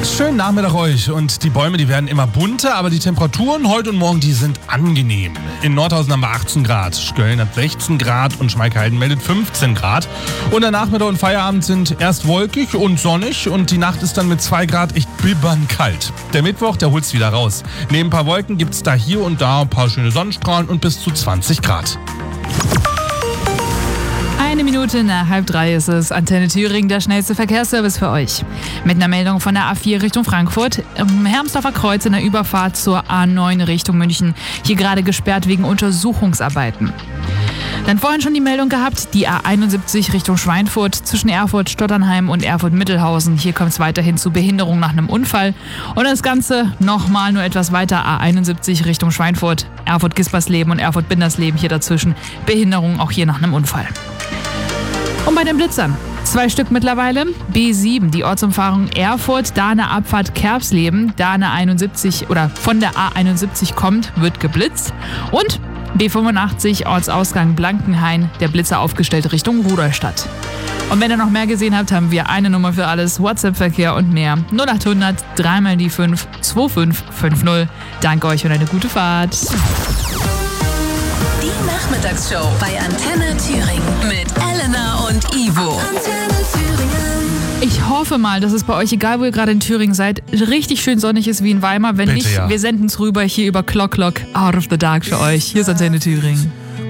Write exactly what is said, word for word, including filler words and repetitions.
Schönen Nachmittag euch. Und die Bäume, die werden immer bunter, aber die Temperaturen heute und morgen, die sind angenehm. In Nordhausen haben wir achtzehn Grad, Schköln hat sechzehn Grad und Schmalkalden meldet fünfzehn Grad. Und der Nachmittag und Feierabend sind erst wolkig und sonnig und die Nacht ist dann mit zwei Grad echt bibbern kalt. Der Mittwoch, der holt's wieder raus. Neben ein paar Wolken gibt's da hier und da ein paar schöne Sonnenstrahlen und bis zu zwanzig Grad. Eine Minute nach halb drei ist es. Antenne Thüringen, der schnellste Verkehrsservice für euch. Mit einer Meldung von der A vier Richtung Frankfurt. Im Hermsdorfer Kreuz in der Überfahrt zur A neun Richtung München. Hier gerade gesperrt wegen Untersuchungsarbeiten. Dann vorhin schon die Meldung gehabt, die A einundsiebzig Richtung Schweinfurt zwischen Erfurt, Stotternheim und Erfurt-Mittelhausen. Hier kommt es weiterhin zu Behinderung nach einem Unfall. Und das Ganze nochmal nur etwas weiter, A einundsiebzig Richtung Schweinfurt, Erfurt-Gispersleben und Erfurt-Bindersleben hier dazwischen. Behinderung auch hier nach einem Unfall. Und bei den Blitzern. Zwei Stück mittlerweile. B sieben, die Ortsumfahrung Erfurt, da eine Abfahrt Kerbsleben, da eine einundsiebzig oder von der A einundsiebzig kommt, wird geblitzt. Und B fünfundachtzig, Ortsausgang Blankenhain, der Blitzer aufgestellt Richtung Rudolstadt. Und wenn ihr noch mehr gesehen habt, haben wir eine Nummer für alles, WhatsApp-Verkehr und mehr. null achthundert, drei mal die fünf, zwei fünf fünf null. Danke euch und eine gute Fahrt. Die Nachmittagsshow bei Antenne Thüringen mit Elena und Ivo. Antenne Thüringen. Ich hoffe mal, dass es bei euch, egal wo ihr gerade in Thüringen seid, richtig schön sonnig ist wie in Weimar. Wenn Bitte, nicht, ja. wir senden es rüber hier über Clock Clock Out of the Dark für euch. Hier ist Antenne Thüringen.